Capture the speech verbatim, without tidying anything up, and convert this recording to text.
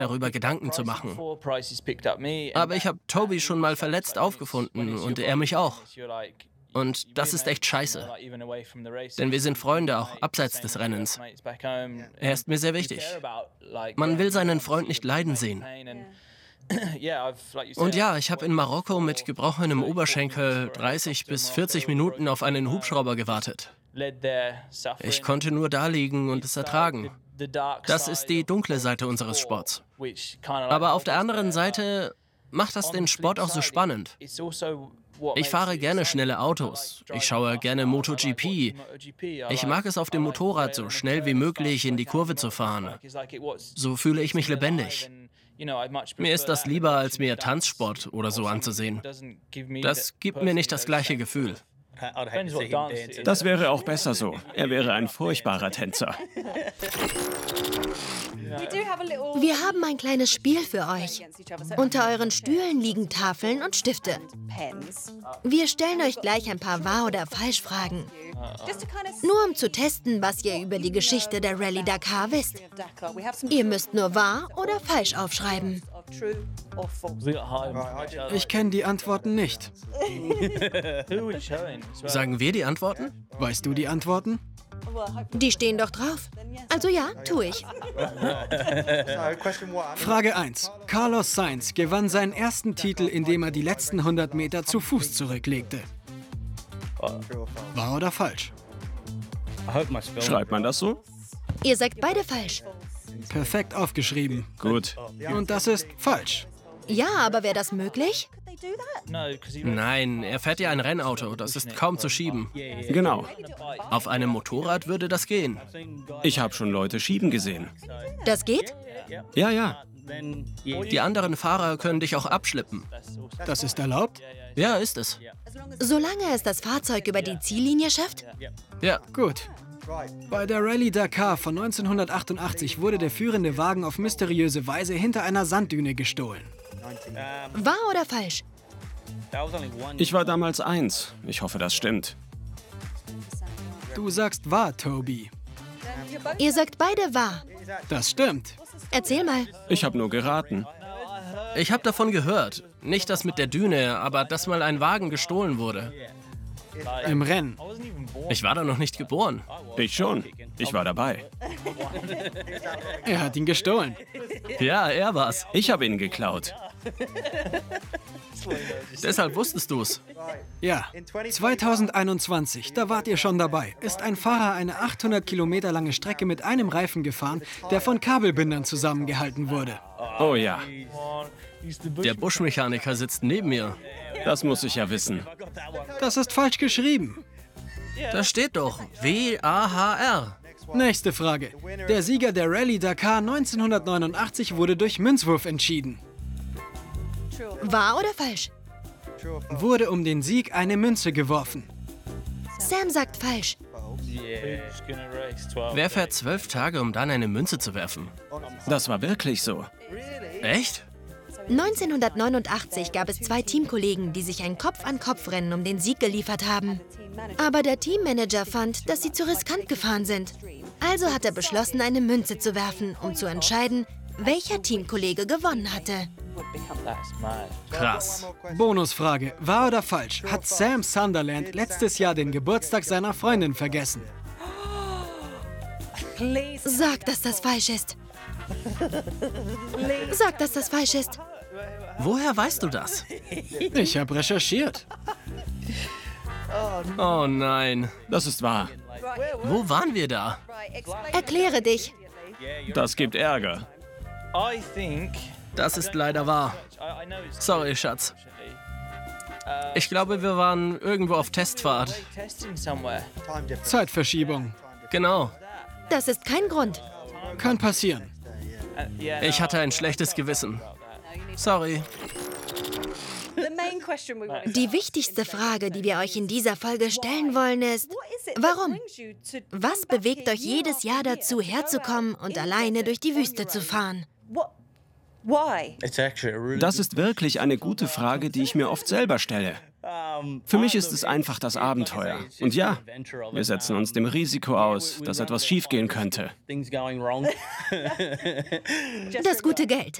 darüber Gedanken zu machen. Aber ich habe Toby schon mal verletzt aufgefunden und er mich auch. Und das ist echt scheiße. Denn wir sind Freunde auch abseits des Rennens. Er ist mir sehr wichtig. Man will seinen Freund nicht leiden sehen. Und ja, ich habe in Marokko mit gebrochenem Oberschenkel dreißig bis vierzig Minuten auf einen Hubschrauber gewartet. Ich konnte nur da liegen und es ertragen. Das ist die dunkle Seite unseres Sports. Aber auf der anderen Seite macht das den Sport auch so spannend. Ich fahre gerne schnelle Autos. Ich schaue gerne MotoGP. Ich mag es auf dem Motorrad so schnell wie möglich in die Kurve zu fahren. So fühle ich mich lebendig. Mir ist das lieber, als mir Tanzsport oder so anzusehen. Das gibt mir nicht das gleiche Gefühl. Das wäre auch besser so. Er wäre ein furchtbarer Tänzer. Wir haben ein kleines Spiel für euch. Unter euren Stühlen liegen Tafeln und Stifte. Wir stellen euch gleich ein paar Wahr- oder Falschfragen. Nur um zu testen, was ihr über die Geschichte der Rallye Dakar wisst. Ihr müsst nur wahr oder falsch aufschreiben. Ich kenne die Antworten nicht. Sagen wir die Antworten? Weißt du die Antworten? Die stehen doch drauf. Also ja, tue ich. Frage eins. Carlos Sainz gewann seinen ersten Titel, indem er die letzten hundert Meter zu Fuß zurücklegte. Wahr oder falsch? Schreibt man das so? Ihr sagt beide falsch. Perfekt aufgeschrieben. Gut. Und das ist falsch. Ja, aber wäre das möglich? Nein, er fährt ja ein Rennauto. Das ist kaum zu schieben. Genau. Auf einem Motorrad würde das gehen. Ich habe schon Leute schieben gesehen. Das geht? Ja, ja. Die anderen Fahrer können dich auch abschleppen. Das ist erlaubt? Ja, ist es. Solange es das Fahrzeug über die Ziellinie schafft? Ja. Gut. Bei der Rallye Dakar von neunzehnhundertachtundachtzig wurde der führende Wagen auf mysteriöse Weise hinter einer Sanddüne gestohlen. Wahr oder falsch? Ich war damals eins. Ich hoffe, das stimmt. Du sagst wahr, Toby. Ihr sagt beide wahr. Das stimmt. Erzähl mal. Ich habe nur geraten. Ich habe davon gehört. Nicht das mit der Düne, aber dass mal ein Wagen gestohlen wurde. Im Rennen. Ich war da noch nicht geboren. Ich schon. Ich war dabei. Er hat ihn gestohlen. Ja, er war's. Ich habe ihn geklaut. Deshalb wusstest du's. Ja, zweitausendeinundzwanzig, da wart ihr schon dabei, ist ein Fahrer eine achthundert Kilometer lange Strecke mit einem Reifen gefahren, der von Kabelbindern zusammengehalten wurde. Oh ja, Der Buschmechaniker sitzt neben mir. das muss ich ja wissen. Das ist falsch geschrieben. Da steht doch W A H R. Nächste Frage. Der Sieger der Rallye Dakar neunzehnhundertneunundachtzig wurde durch Münzwurf entschieden. Wahr oder falsch? Wurde um den Sieg eine Münze geworfen. Sam sagt falsch. Wer fährt zwölf Tage, um dann eine Münze zu werfen? Das war wirklich so. Echt? neunzehnhundertneunundachtzig gab es zwei Teamkollegen, die sich ein Kopf-an-Kopf-Rennen um den Sieg geliefert haben. Aber der Teammanager fand, dass sie zu riskant gefahren sind. Also hat er beschlossen, eine Münze zu werfen, um zu entscheiden, welcher Teamkollege gewonnen hatte. Krass. Bonusfrage. Wahr oder falsch? Hat Sam Sunderland letztes Jahr den Geburtstag seiner Freundin vergessen? Sag, dass das falsch ist. Sag, dass das falsch ist. Woher weißt du das? Ich habe recherchiert. Oh nein. Das ist wahr. Wo waren wir da? Erkläre dich. Das gibt Ärger. Das ist leider wahr. Sorry, Schatz. Ich glaube, wir waren irgendwo auf Testfahrt. Zeitverschiebung. Genau. Das ist kein Grund. Kann passieren. Ich hatte ein schlechtes Gewissen. Sorry. Die wichtigste Frage, die wir euch in dieser Folge stellen wollen, ist, warum? Was bewegt euch jedes Jahr dazu, herzukommen und alleine durch die Wüste zu fahren? Das ist wirklich eine gute Frage, die ich mir oft selber stelle. Für mich ist es einfach das Abenteuer. Und ja, wir setzen uns dem Risiko aus, dass etwas schiefgehen könnte. Das gute Geld.